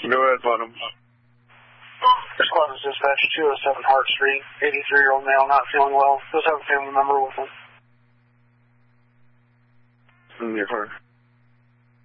Go ahead, Bottom. Squadron Dispatch 207 Hart Street, 83-year-old male, not feeling well. Does have a family member with him. In your car.